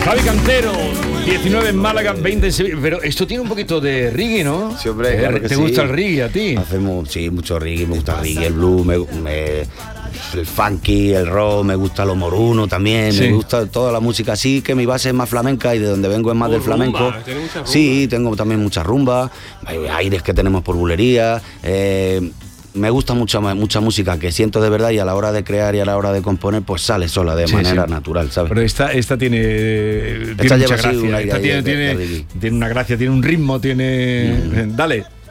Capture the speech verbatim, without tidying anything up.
Javi Cantero, diecinueve en Málaga, veinte en Sevilla. Pero esto tiene un poquito de reggae, ¿no? Sí, hombre, claro que ¿Te sí. gusta el reggae a ti? Hacemos, sí, mucho reggae, me gusta el reggae, el blues, me, me, el funky, el rock, me gusta lo moruno también, Sí. me gusta toda la música así, que mi base es más flamenca y de donde vengo es más Oh, del flamenco. rumba, tiene mucha rumba. Sí, tengo también mucha rumba, hay aires que tenemos por bulería. Eh, me gusta mucha mucha música que siento de verdad y a la hora de crear y a la hora de componer pues sale sola de Sí, manera sí. natural, ¿sabes? Pero esta, esta tiene, tiene Esta mucha lleva, sí, un gracia. aire Esta ahí tiene, de- tiene, de reggae. tiene una gracia, tiene un ritmo, tiene... Mm. Dale.